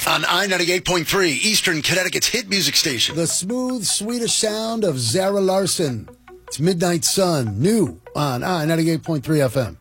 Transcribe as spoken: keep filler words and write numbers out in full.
On I ninety-eight point three, Eastern Connecticut's hit music station. The smooth, Swedish sound of Zara Larsson. It's Midnight Sun, new on I ninety-eight point three F M.